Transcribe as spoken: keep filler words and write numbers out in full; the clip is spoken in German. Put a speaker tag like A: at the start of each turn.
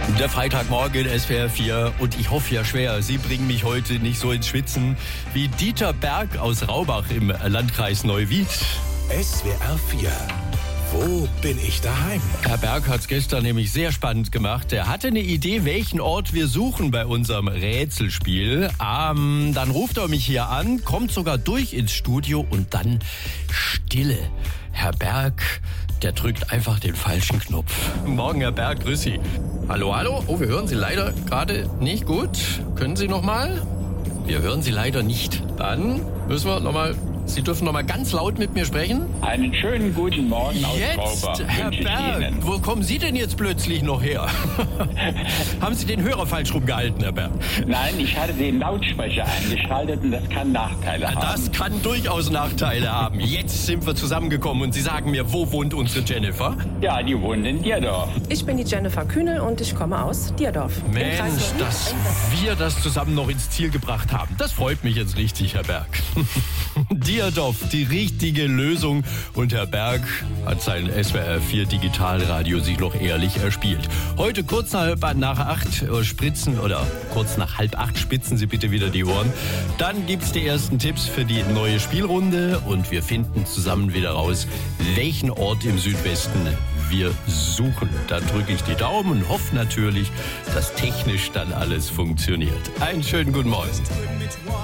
A: Der Freitagmorgen in S W R vier und ich hoffe ja schwer, Sie bringen mich heute nicht so ins Schwitzen wie Dieter Berg aus Raubach im Landkreis Neuwied.
B: S W R vier. Wo bin ich daheim?
A: Herr Berg hat es gestern nämlich sehr spannend gemacht. Er hatte eine Idee, welchen Ort wir suchen bei unserem Rätselspiel. Ähm, dann ruft er mich hier an, kommt sogar durch ins Studio und dann Stille. Herr Berg, der drückt einfach den falschen Knopf. Morgen, Herr Berg, grüß Sie. Hallo, hallo. Oh, wir hören Sie leider gerade nicht gut. Können Sie noch mal? Wir hören Sie leider nicht. Dann müssen wir noch mal... Sie dürfen noch mal ganz laut mit mir sprechen.
C: Einen schönen guten Morgen aus
A: Jetzt,
C: Raubach
A: Herr
C: wünsche ich
A: Berg,
C: Ihnen.
A: wo kommen Sie denn jetzt plötzlich noch her? Haben Sie den Hörer falsch rumgehalten, Herr Berg?
C: Nein, ich hatte den Lautsprecher eingeschaltet und das kann Nachteile haben.
A: Das kann durchaus Nachteile haben. Jetzt sind wir zusammengekommen und Sie sagen mir, wo wohnt unsere Jennifer?
C: Ja, die wohnt in Dierdorf.
D: Ich bin die Jennifer Kühnel und ich komme aus Dierdorf. im
A: Mensch,
D: Kreis Neuwied.
A: dass wir das zusammen noch ins Ziel gebracht haben. Das freut mich jetzt richtig, Herr Berg. Dierdorf, die richtige Lösung. Und Herr Berg hat sein S W R vier Digitalradio sich noch ehrlich erspielt. Heute kurz nach, nach acht äh, spritzen oder kurz nach halb acht spitzen Sie bitte wieder die Ohren. Dann gibt's die ersten Tipps für die neue Spielrunde und wir finden zusammen wieder raus, welchen Ort im Südwesten wir suchen. Da drücke ich die Daumen und hoffe natürlich, dass technisch dann alles funktioniert. Einen schönen guten Morgen.